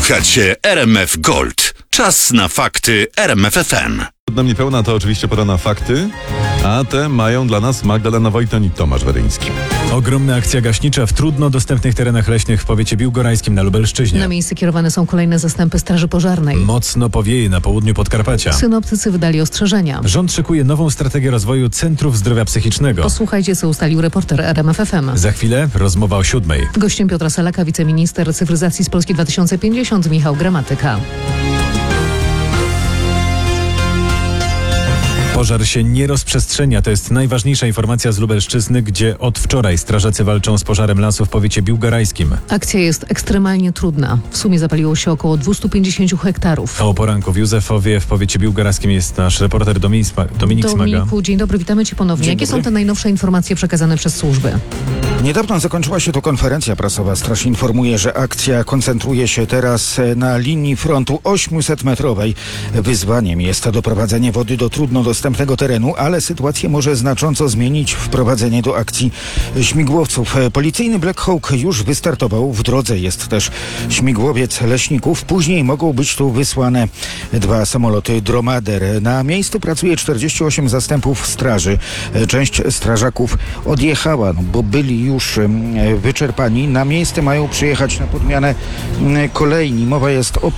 Słuchacie RMF Gold. Czas na fakty RMF FM. Dla mnie pełna to oczywiście pora na fakty, a te mają dla nas Magdalena Wojton i Tomasz Weryński. Ogromna akcja gaśnicza w trudno dostępnych terenach leśnych w powiecie biłgorajskim na Lubelszczyźnie. Na miejsce kierowane są kolejne zastępy Straży Pożarnej. Mocno powieje na południu Podkarpacia. Synoptycy wydali ostrzeżenia. Rząd szykuje nową strategię rozwoju centrów zdrowia psychicznego. Posłuchajcie, co ustalił reporter RMF FM. Za chwilę rozmowa o 7:00. Gościem Piotra Salaka, wiceminister cyfryzacji z Polski 2050 Michał Gramatyka. Pożar się nie rozprzestrzenia. To jest najważniejsza informacja z Lubelszczyzny, gdzie od wczoraj strażacy walczą z pożarem lasu w powiecie biłgorajskim. Akcja jest ekstremalnie trudna. W sumie zapaliło się około 250 hektarów. O poranku w Józefowie w powiecie biłgorajskim jest nasz reporter Dominik Smaga. Dominiku, dzień dobry, witamy Cię ponownie. Jakie są te najnowsze informacje przekazane przez służby? Niedawno zakończyła się tu konferencja prasowa. Straż informuje, że akcja koncentruje się teraz na linii frontu 800-metrowej. Wyzwaniem jest doprowadzenie wody do trudno dostępnego terenu, ale sytuację może znacząco zmienić wprowadzenie do akcji śmigłowców. Policyjny Black Hawk już wystartował. W drodze jest też śmigłowiec leśników. Później mogą być tu wysłane 2 samoloty Dromader. Na miejscu pracuje 48 zastępów straży. Część strażaków odjechała, bo byli już wyczerpani. Na miejsce mają przyjechać na podmianę kolejni. Mowa jest o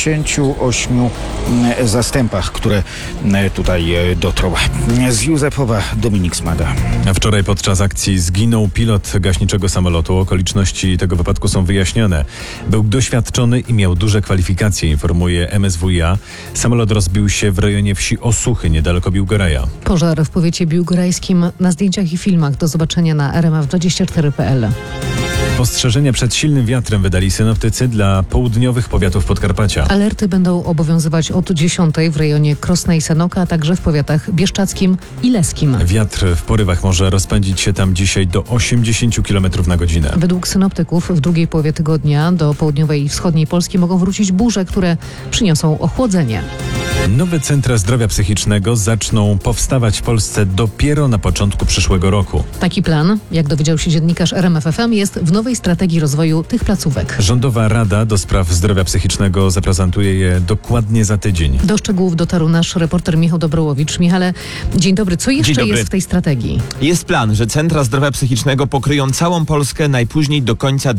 58 zastępach, które tutaj dotrą. Z Józefowa Dominik Smaga. Wczoraj podczas akcji zginął pilot gaśniczego samolotu. Okoliczności tego wypadku są wyjaśnione. Był doświadczony i miał duże kwalifikacje, informuje MSWiA. Samolot rozbił się w rejonie wsi Osuchy, niedaleko Biłgoraja. Pożar w powiecie biłgorajskim na zdjęciach i filmach do zobaczenia na rmf24.pl. Ostrzeżenia przed silnym wiatrem wydali synoptycy dla południowych powiatów Podkarpacia. Alerty będą obowiązywać od 10 w rejonie Krosna i Sanoka, a także w powiatach bieszczackim i leskim. Wiatr w porywach może rozpędzić się tam dzisiaj do 80 km na godzinę. Według synoptyków w drugiej połowie tygodnia do południowej i wschodniej Polski mogą wrócić burze, które przyniosą ochłodzenie. Nowe centra zdrowia psychicznego zaczną powstawać w Polsce dopiero na początku przyszłego roku. Taki plan, jak dowiedział się dziennikarz RMF FM, jest w nowej strategii rozwoju tych placówek. Rządowa Rada do Spraw Zdrowia Psychicznego zaprezentuje je dokładnie za tydzień. Do szczegółów dotarł nasz reporter Michał Dobrołowicz. Michale, dzień dobry. Co jeszcze jest w tej strategii? Jest plan, że centra zdrowia psychicznego pokryją całą Polskę najpóźniej do końca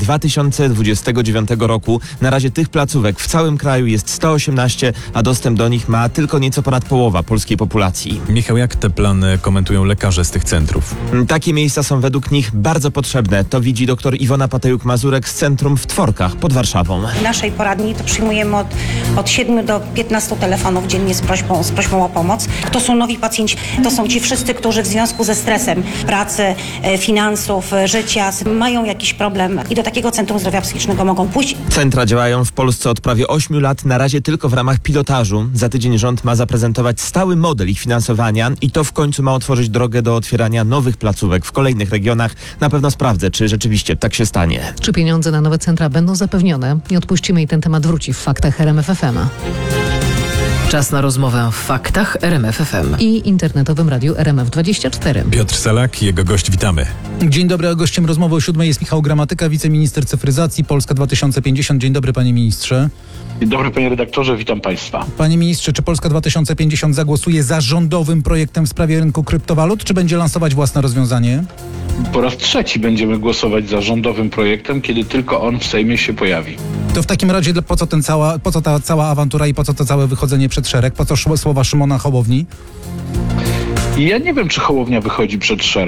2029 roku. Na razie tych placówek w całym kraju jest 118, a dostęp do nich ma tylko nieco ponad połowa polskiej populacji. Michał, jak te plany komentują lekarze z tych centrów? Takie miejsca są według nich bardzo potrzebne. To widzi dr Iwona Patejuk-Mazurek z centrum w Tworkach pod Warszawą. W naszej poradni to przyjmujemy od 7 do 15 telefonów dziennie z prośbą o pomoc. To są nowi pacjenci, to są ci wszyscy, którzy w związku ze stresem pracy, finansów, życia mają jakiś problem i do takiego centrum zdrowia psychicznego mogą pójść. Centra działają w Polsce od prawie 8 lat, na razie tylko w ramach pilotażu. Za tydzień rząd ma zaprezentować stały model ich finansowania i to w końcu ma otworzyć drogę do otwierania nowych placówek w kolejnych regionach. Na pewno sprawdzę, czy rzeczywiście tak się stanie. Czy pieniądze na nowe centra będą zapewnione? Nie odpuścimy i ten temat wróci w faktach RMF FM. Czas na rozmowę w faktach RMF FM. I internetowym radiu RMF24. Piotr Salak, jego gość, witamy. Dzień dobry, a gościem rozmowy o 7:00 jest Michał Gramatyka, wiceminister cyfryzacji Polska 2050. Dzień dobry, panie ministrze. Dzień dobry, panie redaktorze, witam państwa. Panie ministrze, czy Polska 2050 zagłosuje za rządowym projektem w sprawie rynku kryptowalut, czy będzie lansować własne rozwiązanie? Po raz trzeci będziemy głosować za rządowym projektem, kiedy tylko on w Sejmie się pojawi. To w takim razie po co ta cała awantura i po co to całe wychodzenie przed szereg? Po co słowa Szymona Hołowni? I ja nie wiem, czy Hołownia wychodzi przed szereg.